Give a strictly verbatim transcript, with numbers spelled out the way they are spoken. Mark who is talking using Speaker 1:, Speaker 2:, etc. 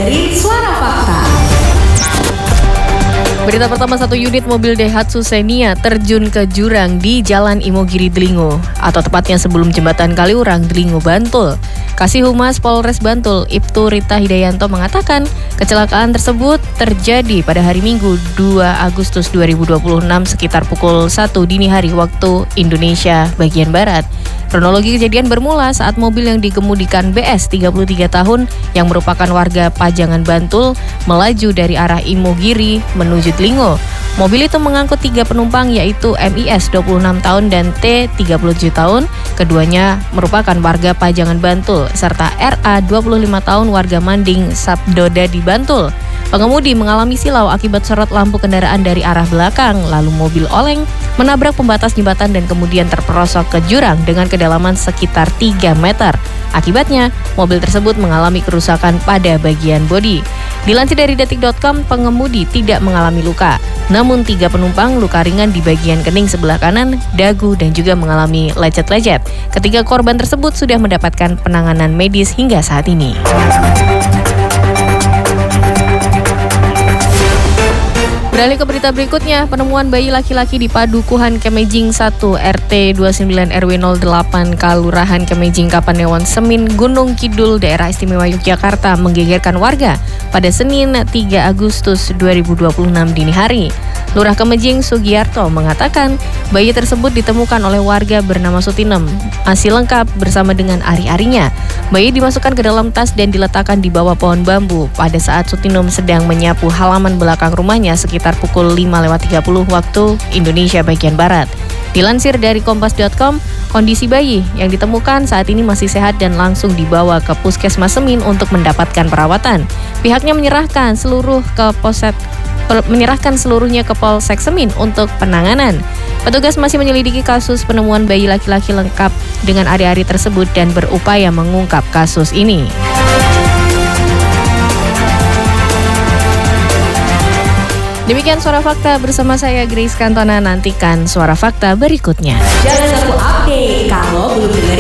Speaker 1: dari Suara Fakta.
Speaker 2: Berita pertama, satu unit mobil Daihatsu Xenia terjun ke jurang di Jalan Imogiri Delingo, atau tepatnya sebelum jembatan Kaliurang, Delingo, Bantul. Kasih Humas Polres Bantul, Ibtu Rita Hidayanto mengatakan kecelakaan tersebut terjadi pada hari Minggu dua Agustus dua ribu dua puluh enam sekitar pukul satu dini hari waktu Indonesia bagian Barat. Kronologi kejadian bermula saat mobil yang dikemudikan B S tiga puluh tiga tahun yang merupakan warga Pajangan Bantul melaju dari arah Imogiri menuju Delingo. Mobil itu mengangkut tiga penumpang yaitu M I S dua puluh enam tahun dan T tiga puluh tujuh tahun. Keduanya merupakan warga Pajangan Bantul serta R A dua puluh lima tahun warga Manding Sabdoda di Bantul. Pengemudi mengalami silau akibat sorot lampu kendaraan dari arah belakang, lalu mobil oleng menabrak pembatas jembatan dan kemudian terperosok ke jurang dengan kedalaman sekitar tiga meter. Akibatnya, mobil tersebut mengalami kerusakan pada bagian bodi. Dilansir dari detik dot com, pengemudi tidak mengalami luka, namun tiga penumpang luka ringan di bagian kening sebelah kanan, dagu, dan juga mengalami lecet-lecet. Ketiga korban tersebut sudah mendapatkan penanganan medis hingga saat ini. Beralih ke berita berikutnya, penemuan bayi laki-laki di Padukuhan Kemejing satu R T dua puluh sembilan R W nol delapan Kalurahan Kemejing Kapanewon Semin Gunung Kidul Daerah Istimewa Yogyakarta menggegerkan warga pada Senin tiga Agustus dua ribu dua puluh enam dini hari. Lurah Kemejing Sugiyarto mengatakan bayi tersebut ditemukan oleh warga bernama Sutinem, masih lengkap bersama dengan ari-arinya. Bayi dimasukkan ke dalam tas dan diletakkan di bawah pohon bambu pada saat Sutinem sedang menyapu halaman belakang rumahnya sekitar pukul lima lewat tiga puluh waktu Indonesia bagian Barat. Dilansir dari kompas dot com, kondisi bayi yang ditemukan saat ini masih sehat dan langsung dibawa ke Puskesmas Semin untuk mendapatkan perawatan. Pihaknya menyerahkan seluruh ke Polsek menyerahkan seluruhnya ke Polsek Semin untuk penanganan. Petugas masih menyelidiki kasus penemuan bayi laki-laki lengkap dengan ari-ari tersebut dan berupaya mengungkap kasus ini. Demikian Suara Fakta bersama saya Grace Kantona, nantikan Suara Fakta berikutnya.
Speaker 1: Jangan lupa